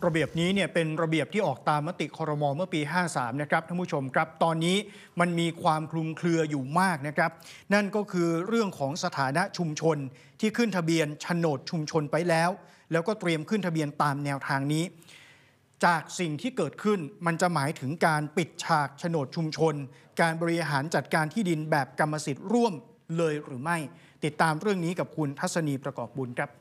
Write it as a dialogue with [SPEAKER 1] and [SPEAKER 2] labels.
[SPEAKER 1] ระเบียบนี้เนี่ยเป็นระเบียบที่ออกตามมติครม.เมื่อปี 53 นะครับท่านผู้ชมครับตอนนี้มันมีความคลุมเครืออยู่มากนะครับนั่นก็คือเรื่องของสถานะชุมชนที่ขึ้นทะเบียนโฉนดชุมชนไปแล้วก็เตรียมขึ้นทะเบียนตามแนวทางนี้จากสิ่งที่เกิดขึ้นมันจะหมายถึงการปิดฉากโฉนดชุมชนการบริหารจัดการที่ดินแบบกรรมสิทธิ์ร่วมเลยหรือไม่ติดตามเรื่องนี้กับคุณทัศนีประกอบบุญครับ